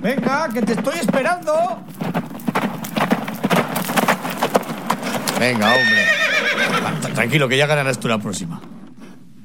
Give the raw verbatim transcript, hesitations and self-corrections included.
Venga, que te estoy esperando. Venga, hombre. Tranquilo, que ya ganarás tú la próxima.